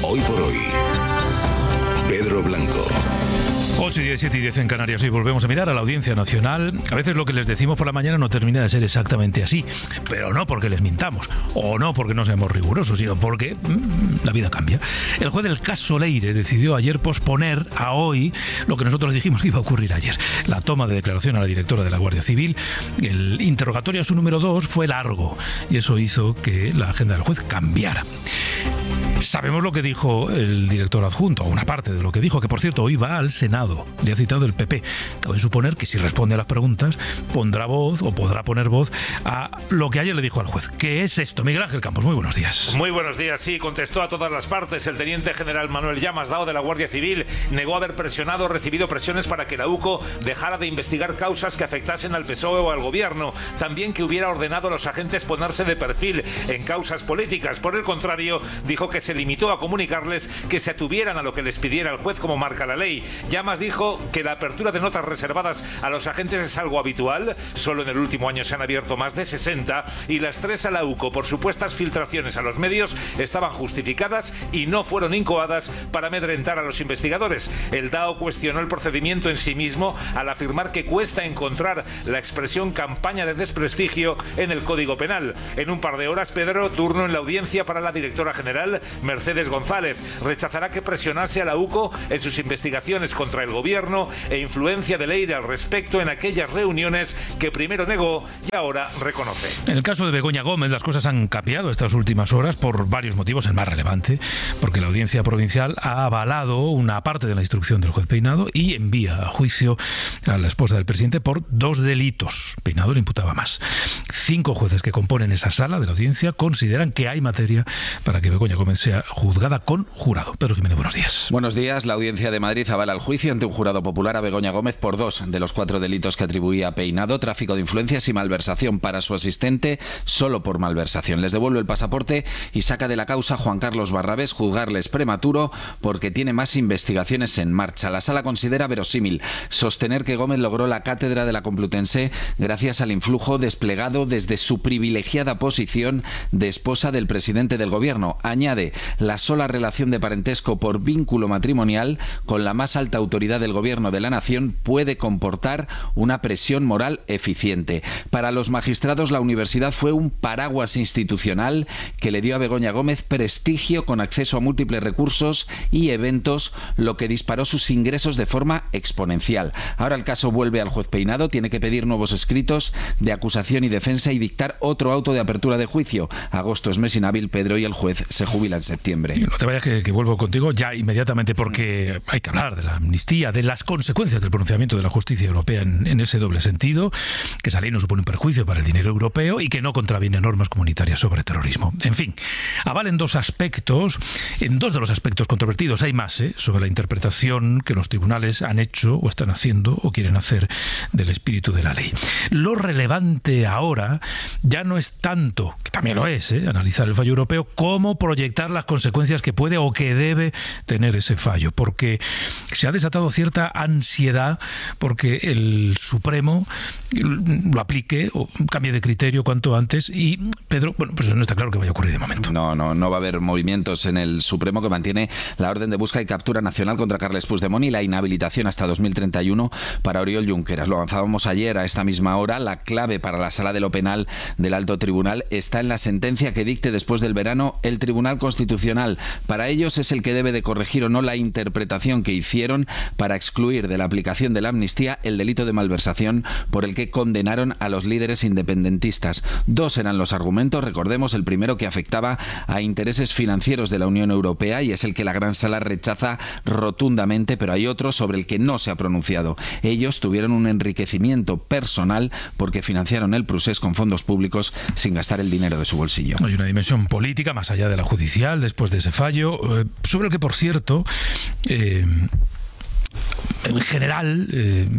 Hoy por hoy. Pedro Blanco. 8 y 10, 7 y 10 en Canarias. Hoy volvemos a mirar a la Audiencia Nacional. A veces lo que les decimos por la mañana no termina de ser exactamente así. Pero no porque les mintamos, o no porque no seamos rigurosos, sino porque la vida cambia. El juez del caso Leire decidió ayer posponer a hoy lo que nosotros dijimos que iba a ocurrir ayer. La toma de declaración a la directora de la Guardia Civil. El interrogatorio a su número 2 fue largo y eso hizo que la agenda del juez cambiara. Sabemos lo que dijo el director adjunto, o una parte de lo que dijo, que por cierto hoy va al Senado. Le ha citado el PP. Cabe suponer que si responde a las preguntas pondrá voz o podrá poner voz a lo que ayer le dijo al juez. ¿Qué es esto? Miguel Ángel Campos, muy buenos días. Muy buenos días, sí, contestó a todas las partes. El teniente general Manuel Llamas Dao de la Guardia Civil negó haber recibido presiones para que la UCO dejara de investigar causas que afectasen al PSOE o al gobierno. También que hubiera ordenado a los agentes ponerse de perfil en causas políticas. Por el contrario, dijo que se limitó a comunicarles que se atuvieran a lo que les pidiera el juez como marca la ley. Llamas dijo que la apertura de notas reservadas a los agentes es algo habitual. Solo en el último año se han abierto más de 60 y las 3 a la UCO por supuestas filtraciones a los medios estaban justificadas y no fueron incoadas para amedrentar a los investigadores. El DAO cuestionó el procedimiento en sí mismo al afirmar que cuesta encontrar la expresión campaña de desprestigio en el Código Penal. En un par de horas, Pedro, turno en la audiencia para la directora general, Mercedes González. Rechazará que presionase a la UCO en sus investigaciones contra el gobierno e influencia de Leire al respecto en aquellas reuniones que primero negó y ahora reconoce. En el caso de Begoña Gómez, las cosas han cambiado estas últimas horas por varios motivos. El más relevante, porque la Audiencia Provincial ha avalado una parte de la instrucción del juez Peinado y envía a juicio a la esposa del presidente por 2 delitos. Peinado le imputaba más. 5 jueces que componen esa sala de la audiencia consideran que hay materia para que Begoña Gómez sea juzgada con jurado. Pedro Jiménez, buenos días. Buenos días. La Audiencia de Madrid avala el juicio ante un jurado popular a Begoña Gómez por 2 de los 4 delitos que atribuía a Peinado: tráfico de influencias y malversación para su asistente, solo por malversación. Les devuelve el pasaporte y saca de la causa a Juan Carlos Barrabés. Juzgarles prematuro porque tiene más investigaciones en marcha. La sala considera verosímil sostener que Gómez logró la cátedra de la Complutense gracias al influjo desplegado desde su privilegiada posición de esposa del presidente del gobierno. Añade: la sola relación de parentesco por vínculo matrimonial con la más alta autoridad del gobierno de la nación puede comportar una presión moral eficiente. Para los magistrados, la universidad fue un paraguas institucional que le dio a Begoña Gómez prestigio con acceso a múltiples recursos y eventos, lo que disparó sus ingresos de forma exponencial. Ahora el caso vuelve al juez Peinado, tiene que pedir nuevos escritos de acusación y defensa y dictar otro auto de apertura de juicio. Agosto es mes inhábil, Pedro, y el juez se jubila en septiembre. No te vayas que vuelvo contigo ya inmediatamente, porque hay que hablar de la amnistía, de las consecuencias del pronunciamiento de la justicia europea en ese doble sentido, que esa ley no supone un perjuicio para el dinero europeo y que no contraviene normas comunitarias sobre terrorismo. En fin, avalen 2 aspectos, en 2 de los aspectos controvertidos. Hay más, sobre la interpretación que los tribunales han hecho o están haciendo o quieren hacer del espíritu de la ley. Lo relevante ahora ya no es tanto, que también lo es, analizar el fallo europeo, como proyectar las consecuencias que puede o que debe tener ese fallo, porque se ha desatado cierta ansiedad porque el Supremo lo aplique o cambie de criterio cuanto antes y, Pedro, bueno, pues no está claro que vaya a ocurrir de momento. No va a haber movimientos en el Supremo, que mantiene la orden de busca y captura nacional contra Carles Puigdemont y la inhabilitación hasta 2031 para Oriol Junqueras. Lo avanzábamos ayer a esta misma hora. La clave para la Sala de lo Penal del Alto Tribunal está en la sentencia que dicte después del verano el Tribunal Constitucional. Para ellos es el que debe de corregir o no la interpretación que hicieron para excluir de la aplicación de la amnistía el delito de malversación por el que condenaron a los líderes independentistas. 2 eran los argumentos, recordemos, el primero que afectaba a intereses financieros de la Unión Europea y es el que la Gran Sala rechaza rotundamente, pero hay otro sobre el que no se ha pronunciado. Ellos tuvieron un enriquecimiento personal porque financiaron el procés con fondos públicos sin gastar el dinero de su bolsillo. Hay una dimensión política más allá de la judicial después de ese fallo, sobre el que, por cierto, en general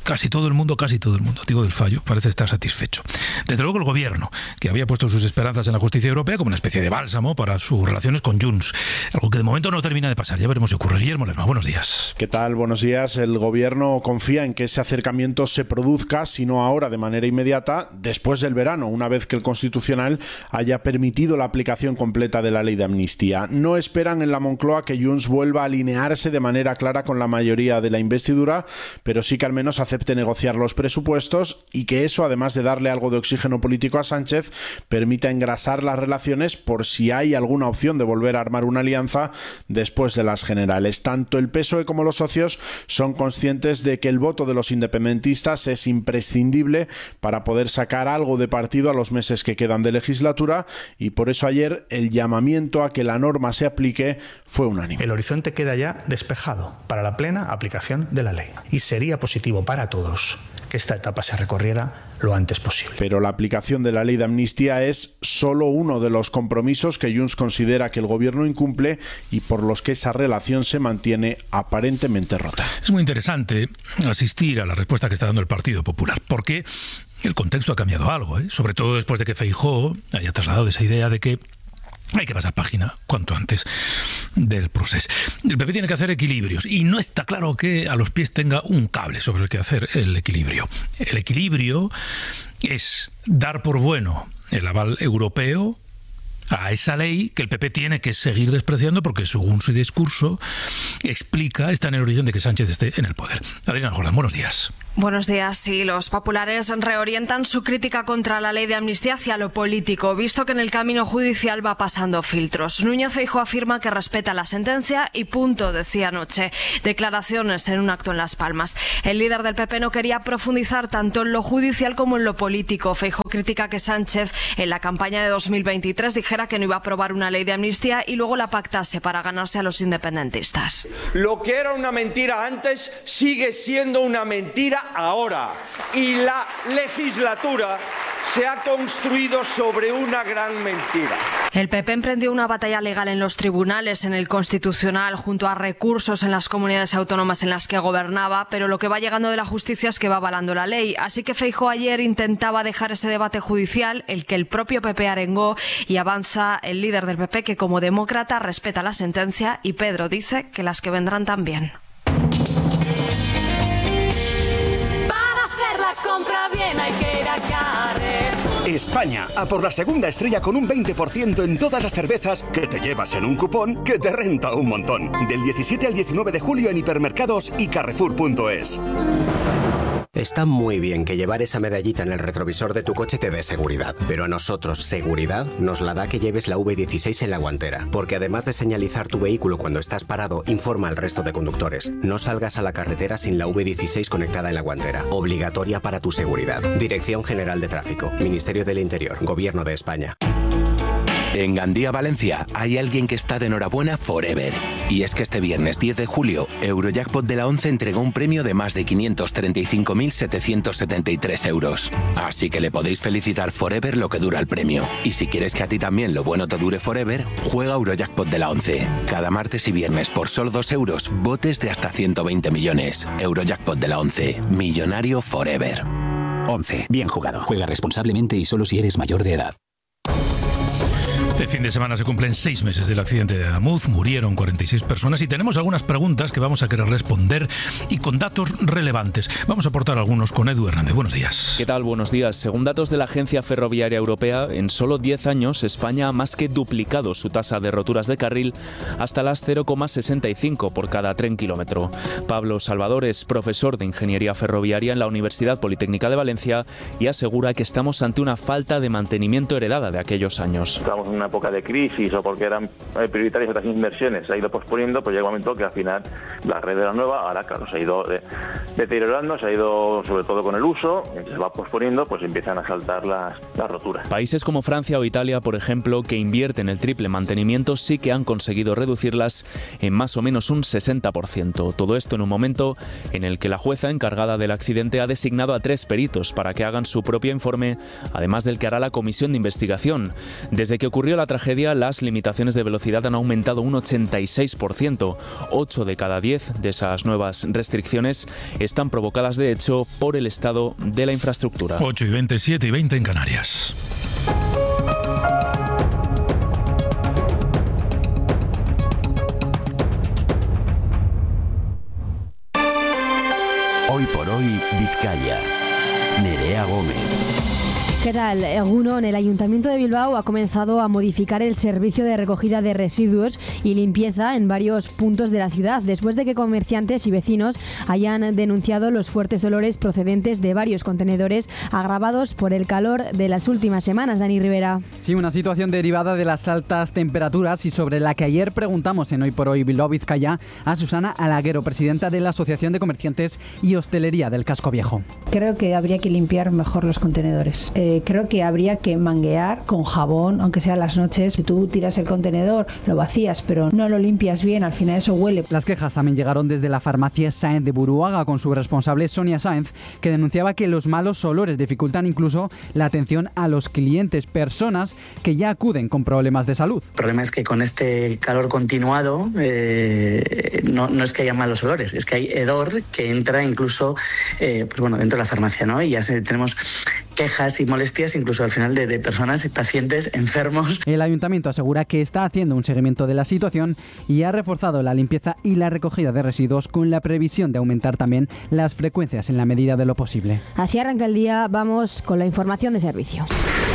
casi todo el mundo, digo del fallo, parece estar satisfecho. Desde luego el gobierno, que había puesto sus esperanzas en la justicia europea como una especie de bálsamo para sus relaciones con Junts, algo que de momento no termina de pasar. Ya veremos si ocurre. Guillermo Lerma, buenos días. ¿Qué tal? Buenos días. El gobierno confía en que ese acercamiento se produzca, si no ahora, de manera inmediata, después del verano, una vez que el Constitucional haya permitido la aplicación completa de la ley de amnistía. No esperan en la Moncloa que Junts vuelva a alinearse de manera clara con la mayoría de la investidura, pero sí que al menos acepte negociar los presupuestos y que eso, además de darle algo de oxígeno político a Sánchez, permita engrasar las relaciones por si hay alguna opción de volver a armar una alianza después de las generales. Tanto el PSOE como los socios son conscientes de que el voto de los independentistas es imprescindible para poder sacar algo de partido a los meses que quedan de legislatura, y por eso ayer el llamamiento a que la norma se aplique fue unánime. El horizonte queda ya despejado para la plena aplicación de la ley y sería positivo para todos que esta etapa se recorriera lo antes posible. Pero la aplicación de la ley de amnistía es solo uno de los compromisos que Junts considera que el gobierno incumple y por los que esa relación se mantiene aparentemente rota. Es muy interesante asistir a la respuesta que está dando el Partido Popular, porque el contexto ha cambiado algo, sobre todo después de que Feijóo haya trasladado esa idea de que hay que pasar página cuanto antes del proceso. El PP tiene que hacer equilibrios y no está claro que a los pies tenga un cable sobre el que hacer el equilibrio. El equilibrio es dar por bueno el aval europeo a esa ley que el PP tiene que seguir despreciando porque, según su discurso, está en el origen de que Sánchez esté en el poder. Adriana Jordán, buenos días. Buenos días. Sí, los populares reorientan su crítica contra la ley de amnistía hacia lo político, visto que en el camino judicial va pasando filtros. Núñez Feijóo afirma que respeta la sentencia y punto, decía anoche. Declaraciones en un acto en Las Palmas. El líder del PP no quería profundizar tanto en lo judicial como en lo político. Feijóo critica que Sánchez en la campaña de 2023 dijera que no iba a aprobar una ley de amnistía y luego la pactase para ganarse a los independentistas. Lo que era una mentira antes sigue siendo una mentira ahora, y la legislatura se ha construido sobre una gran mentira. El PP emprendió una batalla legal en los tribunales, en el Constitucional, junto a recursos en las comunidades autónomas en las que gobernaba, pero lo que va llegando de la justicia es que va avalando la ley. Así que Feijóo ayer intentaba dejar ese debate judicial, el que el propio PP arengó, y avanza el líder del PP que como demócrata respeta la sentencia, y Pedro dice que las que vendrán también. España, a por la segunda estrella con un 20% en todas las cervezas que te llevas en un cupón que te renta un montón. Del 17 al 19 de julio en hipermercados y carrefour.es. Está muy bien que llevar esa medallita en el retrovisor de tu coche te dé seguridad, pero a nosotros seguridad nos la da que lleves la V16 en la guantera, porque además de señalizar tu vehículo cuando estás parado, informa al resto de conductores. No salgas a la carretera sin la V16 conectada en la guantera, obligatoria para tu seguridad. Dirección General de Tráfico, Ministerio del Interior, Gobierno de España. En Gandía, Valencia, hay alguien que está de enhorabuena forever. Y es que este viernes 10 de julio, Eurojackpot de la 11 entregó un premio de más de 535.773 euros. Así que le podéis felicitar forever lo que dura el premio. Y si quieres que a ti también lo bueno te dure forever, juega Eurojackpot de la 11. Cada martes y viernes por solo 2 euros, botes de hasta 120 millones. Eurojackpot de la 11. Millonario forever. 11. Bien jugado. Juega responsablemente y solo si eres mayor de edad. Este fin de semana se cumplen 6 meses del accidente de Adamuz, murieron 46 personas y tenemos algunas preguntas que vamos a querer responder y con datos relevantes. Vamos a aportar algunos con Edu Hernández. Buenos días. ¿Qué tal? Buenos días. Según datos de la Agencia Ferroviaria Europea, en solo 10 años España ha más que duplicado su tasa de roturas de carril hasta las 0,65 por cada tren kilómetro. Pablo Salvador es profesor de Ingeniería Ferroviaria en la Universidad Politécnica de Valencia y asegura que estamos ante una falta de mantenimiento heredada de aquellos años. Estamos en una época de crisis o porque eran prioritarias otras inversiones, se ha ido posponiendo, pues llega un momento que al final la red de la nueva, ahora claro, se ha ido deteriorando, se ha ido sobre todo con el uso, se va posponiendo, pues empiezan a saltar las roturas. Países como Francia o Italia, por ejemplo, que invierten el triple mantenimiento, sí que han conseguido reducirlas en más o menos un 60%. Todo esto en un momento en el que la jueza encargada del accidente ha designado a 3 peritos para que hagan su propio informe, además del que hará la comisión de investigación. Desde que ocurrió el la tragedia, las limitaciones de velocidad han aumentado un 86%. 8 de cada 10 de esas nuevas restricciones están provocadas, de hecho, por el estado de la infraestructura. 8:20, 7:20 en Canarias. Hoy por hoy, Vizcaya. Nerea Gómez. ¿Qué tal? Egunon, el Ayuntamiento de Bilbao ha comenzado a modificar el servicio de recogida de residuos y limpieza en varios puntos de la ciudad, después de que comerciantes y vecinos hayan denunciado los fuertes olores procedentes de varios contenedores agravados por el calor de las últimas semanas. Dani Rivera. Sí, una situación derivada de las altas temperaturas y sobre la que ayer preguntamos en Hoy por Hoy Bilbao Vizcaya a Susana Alaguero, presidenta de la Asociación de Comerciantes y Hostelería del Casco Viejo. Creo que habría que limpiar mejor los contenedores. Creo que habría que manguear con jabón, aunque sea las noches. Si tú tiras el contenedor, lo vacías, pero no lo limpias bien, al final eso huele. Las quejas también llegaron desde la farmacia Sáenz de Buruaga, con su responsable Sonia Sáenz, que denunciaba que los malos olores dificultan incluso la atención a los clientes, personas que ya acuden con problemas de salud. El problema es que con este calor continuado no es que haya malos olores, es que hay hedor que entra incluso dentro de la farmacia, ¿no? Y ya tenemos quejas y molestias incluso al final de personas y pacientes enfermos. El ayuntamiento asegura que está haciendo un seguimiento de la situación y ha reforzado la limpieza y la recogida de residuos con la previsión de aumentar también las frecuencias en la medida de lo posible. Así arranca el día, vamos con la información de servicio.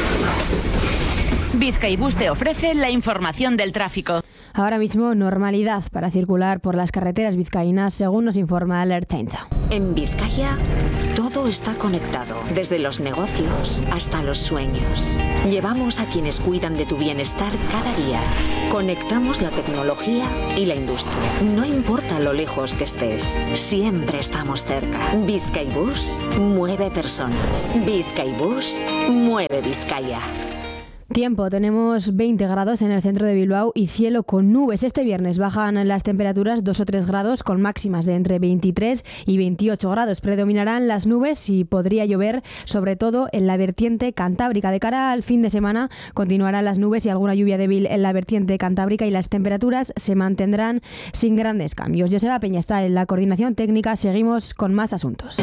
Bizkaibus te ofrece la información del tráfico. Ahora mismo normalidad para circular por las carreteras vizcaínas, según nos informa la Ertzaintza. En Vizcaya todo está conectado, desde los negocios hasta los sueños. Llevamos a quienes cuidan de tu bienestar cada día. Conectamos la tecnología y la industria. No importa lo lejos que estés, siempre estamos cerca. Bizkaibus mueve personas. Bizkaibus mueve Vizcaya. Tiempo, tenemos 20 grados en el centro de Bilbao y cielo con nubes. Este viernes bajan las temperaturas 2 o 3 grados con máximas de entre 23 y 28 grados. Predominarán las nubes y podría llover, sobre todo en la vertiente cantábrica. De cara al fin de semana continuarán las nubes y alguna lluvia débil en la vertiente cantábrica y las temperaturas se mantendrán sin grandes cambios. Joseba Peña está en la coordinación técnica. Seguimos con más asuntos.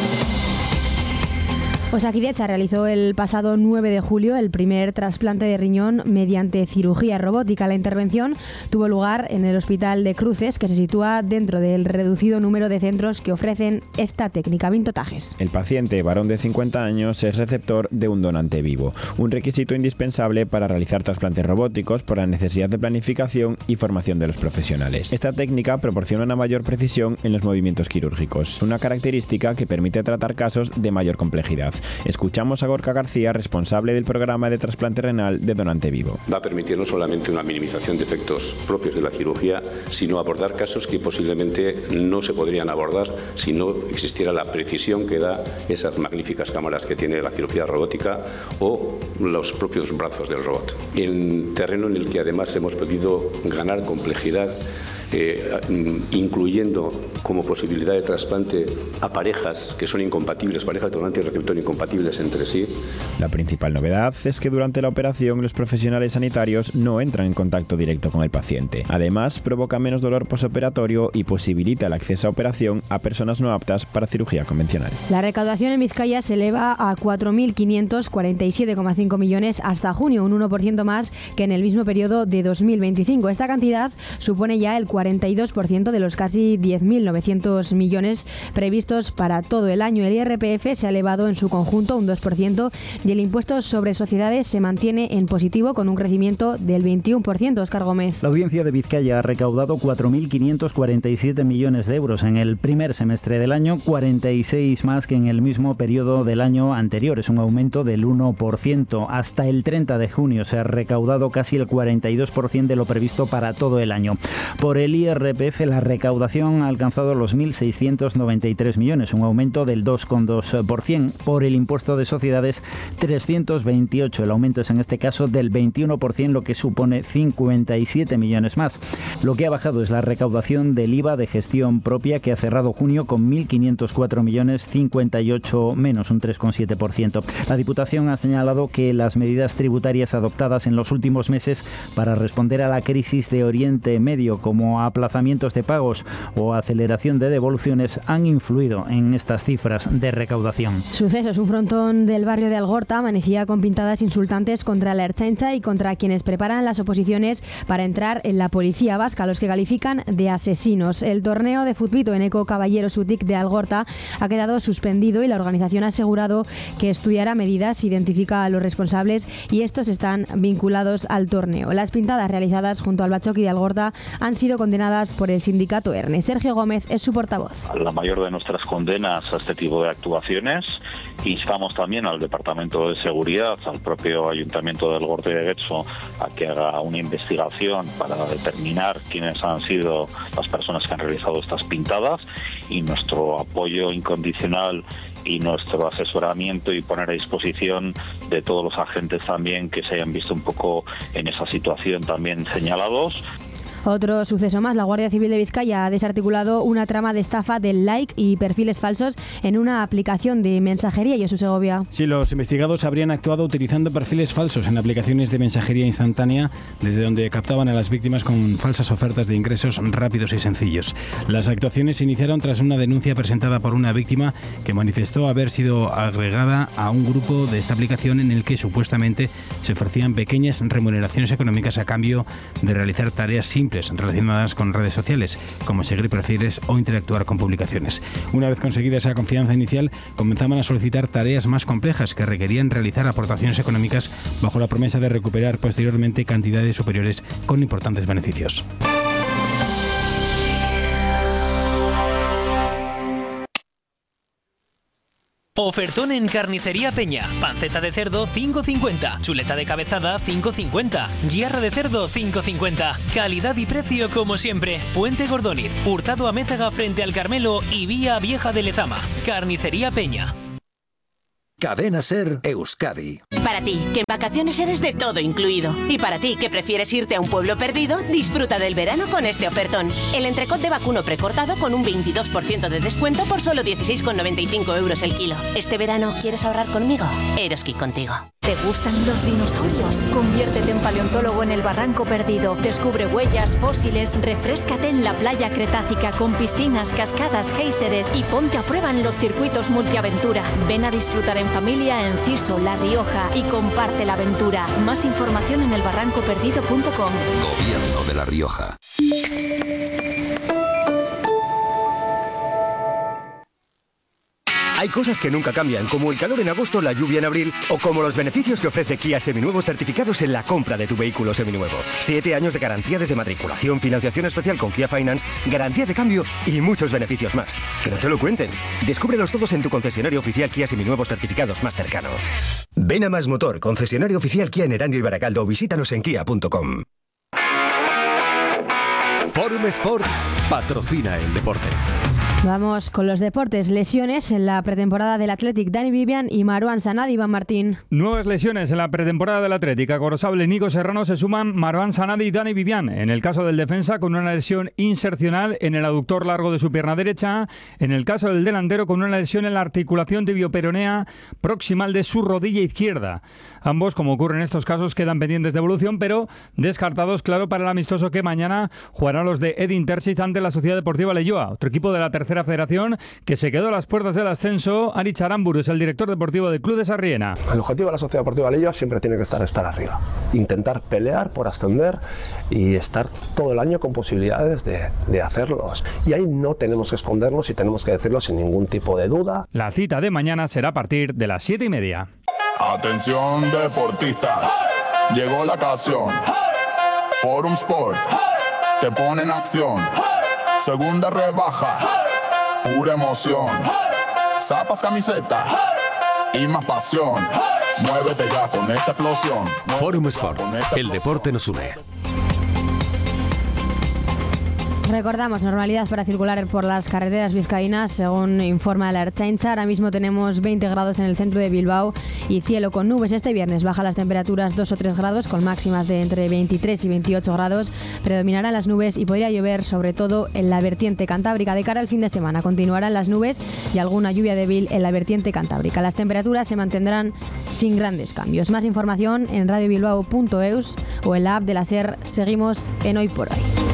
Osakidetza realizó el pasado 9 de julio el primer trasplante de riñón mediante cirugía robótica. La intervención tuvo lugar en el Hospital de Cruces, que se sitúa dentro del reducido número de centros que ofrecen esta técnica. Vinto Tajes. El paciente, varón de 50 años, es receptor de un donante vivo, un requisito indispensable para realizar trasplantes robóticos por la necesidad de planificación y formación de los profesionales. Esta técnica proporciona una mayor precisión en los movimientos quirúrgicos, una característica que permite tratar casos de mayor complejidad. Escuchamos a Gorka García, responsable del programa de trasplante renal de donante vivo. Va a permitir no solamente una minimización de efectos propios de la cirugía, sino abordar casos que posiblemente no se podrían abordar si no existiera la precisión que da esas magníficas cámaras que tiene la cirugía robótica o los propios brazos del robot. En terreno en el que además hemos podido ganar complejidad, incluyendo como posibilidad de trasplante a parejas que son incompatibles, parejas de donante y receptor incompatibles entre sí. La principal novedad es que durante la operación los profesionales sanitarios no entran en contacto directo con el paciente. Además, provoca menos dolor posoperatorio y posibilita el acceso a operación a personas no aptas para cirugía convencional. La recaudación en Vizcaya se eleva a 4.547,5 millones hasta junio, un 1% más que en el mismo periodo de 2025. Esta cantidad supone ya el 42% de los casi 10.900 millones previstos para todo el año. El IRPF se ha elevado en su conjunto un 2% y el impuesto sobre sociedades se mantiene en positivo con un crecimiento del 21%. Óscar Gómez. La Audiencia de Vizcaya ha recaudado 4.547 millones de euros en el primer semestre del año, 46 más que en el mismo periodo del año anterior. Es un aumento del 1%. Hasta el 30 de junio se ha recaudado casi el 42% de lo previsto para todo el año. Por el IRPF, la recaudación ha alcanzado los 1.693 millones, un aumento del 2,2%. Por el impuesto de sociedades, 328. El aumento es en este caso del 21%, lo que supone 57 millones más. Lo que ha bajado es la recaudación del IVA de gestión propia, que ha cerrado junio con 1.504 millones, 58 menos, un 3,7%. La Diputación ha señalado que las medidas tributarias adoptadas en los últimos meses para responder a la crisis de Oriente Medio, como aplazamientos de pagos o aceleración de devoluciones, han influido en estas cifras de recaudación. Sucesos. Un frontón del barrio de Algorta amanecía con pintadas insultantes contra la Ertzaintza y contra quienes preparan las oposiciones para entrar en la policía vasca, los que califican de asesinos. El torneo de futbito en Eco Caballero Sutic de Algorta ha quedado suspendido y la organización ha asegurado que estudiará medidas, identifica a los responsables y estos están vinculados al torneo. Las pintadas realizadas junto al Bachoqui de Algorta han sisido condenadas por el sindicato ERNE. Sergio Gómez es su portavoz. La mayor de nuestras condenas a este tipo de actuaciones. Instamos también al Departamento de Seguridad, al propio Ayuntamiento del Gorte de Getxo, a que haga una investigación para determinar quiénes han sido las personas que han realizado estas pintadas, y nuestro apoyo incondicional y nuestro asesoramiento y poner a disposición de todos los agentes también que se hayan visto un poco en esa situación también señalados. Otro suceso más. La Guardia Civil de Vizcaya ha desarticulado una trama de estafa de like y perfiles falsos en una aplicación de mensajería. Jesús Segovia. Sí, los investigados habrían actuado utilizando perfiles falsos en aplicaciones de mensajería instantánea, desde donde captaban a las víctimas con falsas ofertas de ingresos rápidos y sencillos. Las actuaciones se iniciaron tras una denuncia presentada por una víctima que manifestó haber sido agregada a un grupo de esta aplicación en el que supuestamente se ofrecían pequeñas remuneraciones económicas a cambio de realizar tareas simples relacionadas con redes sociales, como seguir perfiles o interactuar con publicaciones. Una vez conseguida esa confianza inicial, comenzaban a solicitar tareas más complejas que requerían realizar aportaciones económicas bajo la promesa de recuperar posteriormente cantidades superiores con importantes beneficios. Ofertón en Carnicería Peña. Panceta de cerdo 5,50. Chuleta de cabezada 5,50. Guiarra de cerdo 5,50. Calidad y precio como siempre. Puente Gordóniz, Hurtado Amézaga frente al Carmelo y Vía Vieja de Lezama. Carnicería Peña. Cadena Ser Euskadi. Para ti, que en vacaciones eres de todo incluido. Y para ti, que prefieres irte a un pueblo perdido, disfruta del verano con este ofertón. El entrecot de vacuno precortado con un 22% de descuento por solo 16,95 euros el kilo. Este verano, ¿quieres ahorrar conmigo? Eroski contigo. ¿Te gustan los dinosaurios? Conviértete en paleontólogo en el Barranco Perdido. Descubre huellas, fósiles, refréscate en la playa cretácica con piscinas, cascadas, géiseres y ponte a prueba en los circuitos multiaventura. Ven a disfrutar en familia en Ciso, La Rioja y comparte la aventura. Más información en elbarrancoperdido.com. Gobierno de La Rioja. Hay cosas que nunca cambian, como el calor en agosto, la lluvia en abril, o como los beneficios que ofrece Kia Seminuevos certificados en la compra de tu vehículo seminuevo. 7 años de garantía desde matriculación, financiación especial con Kia Finance, garantía de cambio y muchos beneficios más. Que no te lo cuenten. Descúbrelos todos en tu concesionario oficial Kia Seminuevos certificados más cercano. Ven a Más Motor, concesionario oficial Kia en Erandio y Baracaldo, o visítanos en kia.com. Forum Sport patrocina el deporte. Vamos con los deportes. Lesiones en la pretemporada del Athletic. Dani Vivian y Marouane Sanadi. Iván Martín. Nuevas lesiones en la pretemporada del Athletic. A Gorosabel y Nico Serrano se suman Marouane Sanadi y Dani Vivian. En el caso del defensa, con una lesión insercional en el aductor largo de su pierna derecha. En el caso del delantero, con una lesión en la articulación tibioperonea proximal de su rodilla izquierda. Ambos, como ocurre en estos casos, quedan pendientes de evolución, pero descartados, claro, para el amistoso que mañana jugarán los de Edin Terzic ante la Sociedad Deportiva Leioa, otro equipo de la tercera federación que se quedó a las puertas del ascenso. Ari Charamburu es el director deportivo del Club de Sarriena. El objetivo de la Sociedad Deportiva Leioa siempre tiene que estar arriba, intentar pelear por ascender y estar todo el año con posibilidades de hacerlos. Y ahí no tenemos que escondernos y tenemos que decirlo sin ningún tipo de duda. La cita de mañana será a partir de las 7:30. Atención deportistas, llegó la ocasión. Forum Sport te pone en acción. Segunda rebaja, pura emoción. Zapas, camiseta y más pasión. Muévete ya con esta explosión. Forum Sport, el deporte nos une. Recordamos, normalidad para circular por las carreteras vizcaínas, según informa la Ertzaintza. Ahora mismo tenemos 20 grados en el centro de Bilbao y cielo con nubes. Este viernes bajan las temperaturas 2 o 3 grados, con máximas de entre 23 y 28 grados. Predominarán las nubes y podría llover, sobre todo en la vertiente cantábrica. De cara al fin de semana continuarán las nubes y alguna lluvia débil en la vertiente cantábrica. Las temperaturas se mantendrán sin grandes cambios. Más información en radiobilbao.eus o en la app de la SER. Seguimos en Hoy por Hoy.